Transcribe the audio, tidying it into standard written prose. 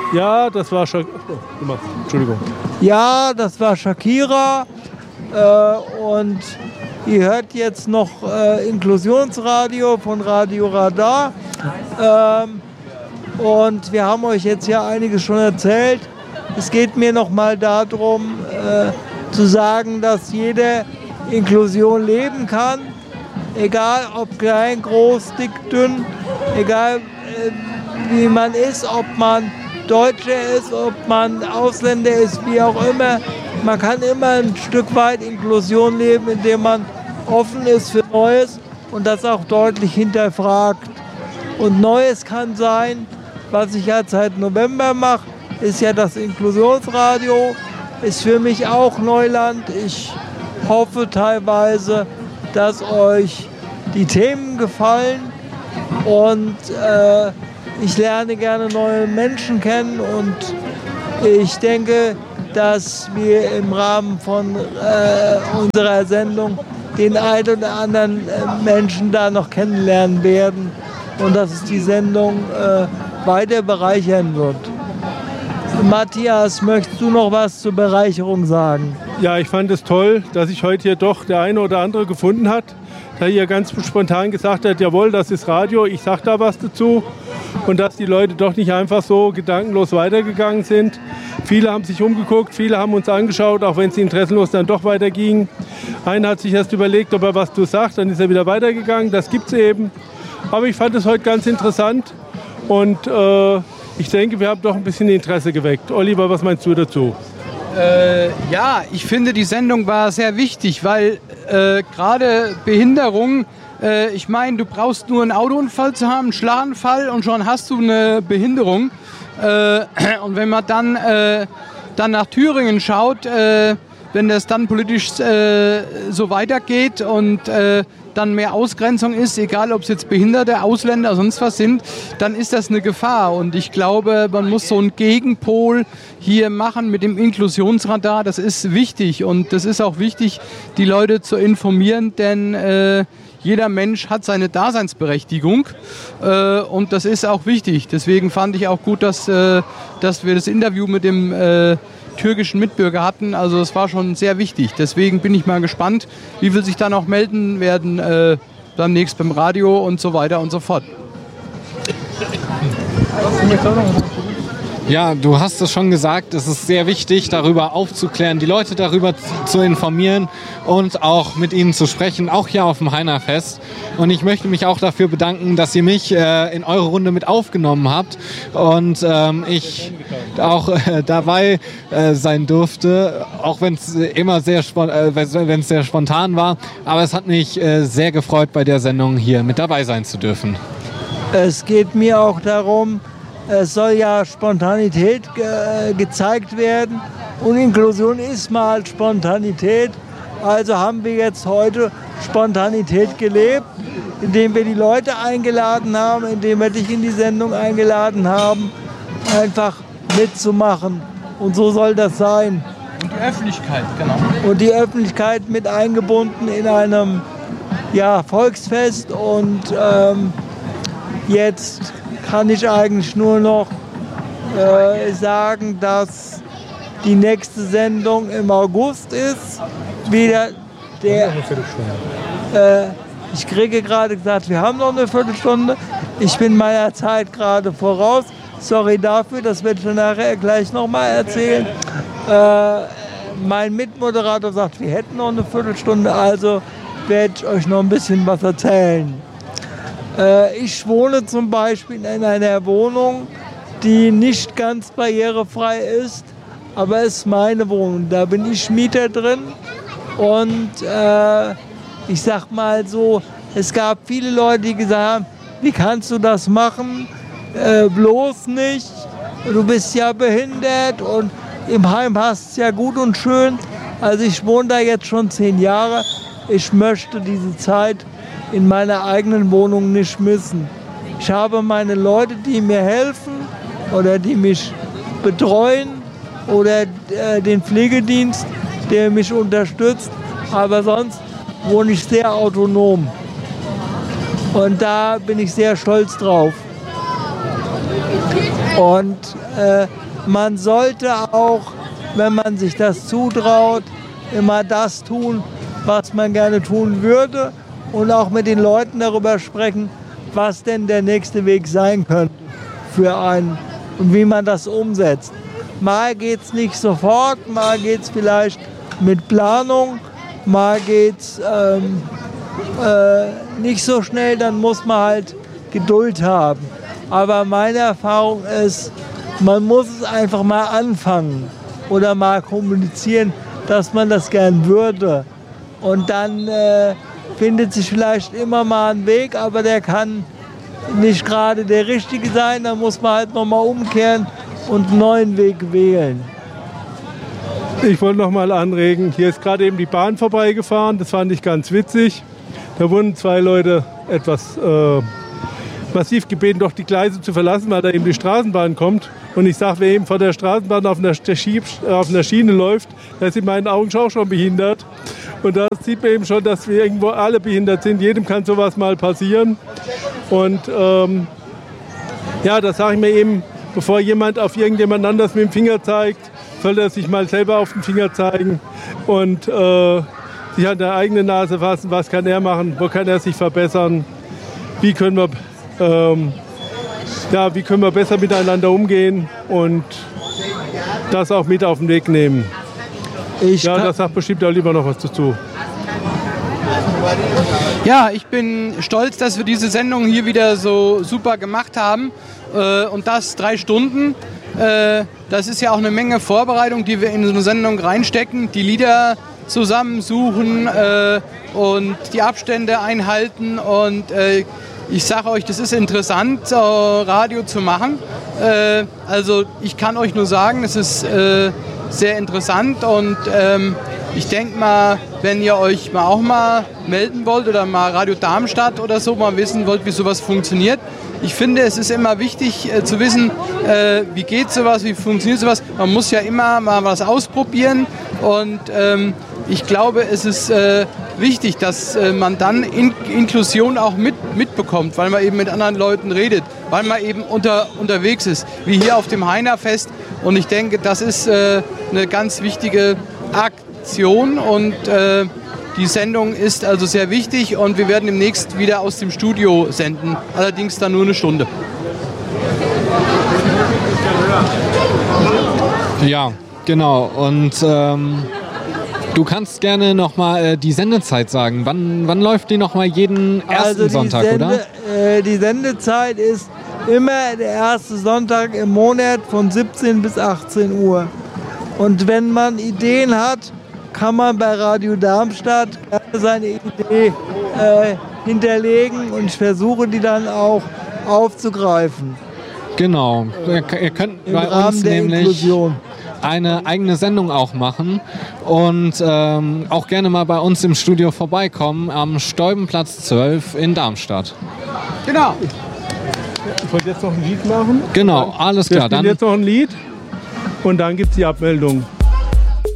Ja, das war Entschuldigung. Ja, das war Shakira. Und ihr hört jetzt noch Inklusionsradio von Radio Radar. Und wir haben euch jetzt ja einiges schon erzählt. Es geht mir noch mal darum, zu sagen, dass jede Inklusion leben kann. Egal ob klein, groß, dick, dünn, egal wie man ist, ob man Deutscher ist, ob man Ausländer ist, wie auch immer. Man kann immer ein Stück weit Inklusion leben, indem man offen ist für Neues und das auch deutlich hinterfragt. Und Neues kann sein, was ich ja seit November mache, ist ja das Inklusionsradio, ist für mich auch Neuland. Ich hoffe teilweise, dass euch die Themen gefallen und ich lerne gerne neue Menschen kennen und ich denke, dass wir im Rahmen von unserer Sendung den einen oder anderen Menschen da noch kennenlernen werden und dass es die Sendung weiter bereichern wird. Matthias, möchtest du noch was zur Bereicherung sagen? Ja, ich fand es toll, dass sich heute hier doch der eine oder andere gefunden hat, der hier ganz spontan gesagt hat, jawohl, das ist Radio, ich sag da was dazu. Und dass die Leute doch nicht einfach so gedankenlos weitergegangen sind. Viele haben sich umgeguckt, viele haben uns angeschaut, auch wenn sie interessenlos dann doch weitergingen. Einer hat sich erst überlegt, ob er was zu sagt, dann ist er wieder weitergegangen, das gibt es eben. Aber ich fand es heute ganz interessant und ich denke, wir haben doch ein bisschen Interesse geweckt. Oliver, was meinst du dazu? Ja, ich finde, die Sendung war sehr wichtig, weil gerade Behinderung, ich meine, du brauchst nur einen Autounfall zu haben, einen Schlaganfall und schon hast du eine Behinderung. Und wenn man dann nach Thüringen schaut, wenn das dann politisch so weitergeht und dann mehr Ausgrenzung ist, egal ob es jetzt Behinderte, Ausländer, sonst was sind, dann ist das eine Gefahr. Und ich glaube, man muss so einen Gegenpol hier machen mit dem Inklusionsradar. Das ist wichtig und das ist auch wichtig, die Leute zu informieren, denn jeder Mensch hat seine Daseinsberechtigung und das ist auch wichtig. Deswegen fand ich auch gut, dass wir das Interview mit dem türkischen Mitbürger hatten. Also es war schon sehr wichtig. Deswegen bin ich mal gespannt, wie viel sich da noch melden werden demnächst beim Radio und so weiter und so fort. Ja, du hast es schon gesagt, es ist sehr wichtig, darüber aufzuklären, die Leute darüber zu informieren und auch mit ihnen zu sprechen, auch hier auf dem Heinerfest. Und ich möchte mich auch dafür bedanken, dass ihr mich in eure Runde mit aufgenommen habt und ich auch dabei sein durfte, auch wenn es immer sehr spontan war. Aber es hat mich sehr gefreut, bei der Sendung hier mit dabei sein zu dürfen. Es geht mir auch darum, es soll ja Spontanität gezeigt werden und Inklusion ist mal Spontanität. Also haben wir jetzt heute Spontanität gelebt, indem wir die Leute eingeladen haben, indem wir dich in die Sendung eingeladen haben, einfach mitzumachen. Und so soll das sein. Und die Öffentlichkeit, genau. Und die Öffentlichkeit mit eingebunden in einem Volksfest. Und jetzt kann ich eigentlich nur noch sagen, dass die nächste Sendung im August ist. Wieder ich kriege gerade gesagt, wir haben noch eine Viertelstunde. Ich bin meiner Zeit gerade voraus. Sorry dafür, das werde ich nachher gleich nochmal erzählen. Mein Mitmoderator sagt, wir hätten noch eine Viertelstunde, also werde ich euch noch ein bisschen was erzählen. Ich wohne zum Beispiel in einer Wohnung, die nicht ganz barrierefrei ist, aber es ist meine Wohnung. Da bin ich Mieter drin und ich sag mal so, es gab viele Leute, die gesagt haben, wie kannst du das machen? Bloß nicht, du bist ja behindert und im Heim hast du es ja gut und schön. Also ich wohne da jetzt schon 10 Jahre. Ich möchte diese Zeit in meiner eigenen Wohnung nicht missen. Ich habe meine Leute, die mir helfen oder die mich betreuen oder den Pflegedienst, der mich unterstützt. Aber sonst wohne ich sehr autonom. Und da bin ich sehr stolz drauf. Und man sollte auch, wenn man sich das zutraut, immer das tun, was man gerne tun würde und auch mit den Leuten darüber sprechen, was denn der nächste Weg sein könnte für einen und wie man das umsetzt. Mal geht es nicht sofort, mal geht es vielleicht mit Planung, mal geht es nicht so schnell, dann muss man halt Geduld haben. Aber meine Erfahrung ist, man muss es einfach mal anfangen oder mal kommunizieren, dass man das gern würde. Und dann findet sich vielleicht immer mal ein Weg, aber der kann nicht gerade der richtige sein. Da muss man halt nochmal umkehren und einen neuen Weg wählen. Ich wollte noch mal anregen, hier ist gerade eben die Bahn vorbeigefahren, das fand ich ganz witzig. Da wurden 2 Leute etwas massiv gebeten, doch die Gleise zu verlassen, weil da eben die Straßenbahn kommt. Und ich sage, wer eben vor der Straßenbahn auf einer Schiene läuft, der ist in meinen Augen auch schon behindert. Und da sieht man eben schon, dass wir irgendwo alle behindert sind. Jedem kann sowas mal passieren. Und ja, das sage ich mir eben, bevor jemand auf irgendjemand anders mit dem Finger zeigt, soll er sich mal selber auf den Finger zeigen und sich an der eigenen Nase fassen, was kann er machen, wo kann er sich verbessern, wie können wir besser miteinander umgehen und das auch mit auf den Weg nehmen. Da sagt bestimmt auch lieber noch was dazu. Ja, ich bin stolz, dass wir diese Sendung hier wieder so super gemacht haben und das 3 Stunden. Das ist ja auch eine Menge Vorbereitung, die wir in so eine Sendung reinstecken, die Lieder zusammensuchen und die Abstände einhalten und ich sage euch, das ist interessant, Radio zu machen. Also ich kann euch nur sagen, es ist sehr interessant und ich denke mal, wenn ihr euch mal auch mal melden wollt oder mal Radio Darmstadt oder so mal wissen wollt, wie sowas funktioniert. Ich finde, es ist immer wichtig zu wissen, wie geht sowas, wie funktioniert sowas. Man muss ja immer mal was ausprobieren und ich glaube, es ist wichtig, dass man dann Inklusion auch mitbekommt, weil man eben mit anderen Leuten redet, weil man eben unterwegs ist, wie hier auf dem Heinerfest. Und ich denke, das ist eine ganz wichtige Aktion und die Sendung ist also sehr wichtig und wir werden demnächst wieder aus dem Studio senden, allerdings dann nur eine Stunde. Ja, genau. Und du kannst gerne nochmal die Sendezeit sagen. Wann läuft die nochmal jeden ersten Sonntag, oder? Die Sendezeit ist immer der erste Sonntag im Monat von 17 bis 18 Uhr. Und wenn man Ideen hat, kann man bei Radio Darmstadt seine Idee hinterlegen und ich versuche die dann auch aufzugreifen. Genau. Ihr könnt Im bei Rahmen uns der nämlich Inklusion eine eigene Sendung auch machen und auch gerne mal bei uns im Studio vorbeikommen am Steubenplatz 12 in Darmstadt. Genau. Ich wollte jetzt noch ein Lied machen. Genau, alles klar. Wir spielen jetzt noch ein Lied und dann gibt es die Abmeldung.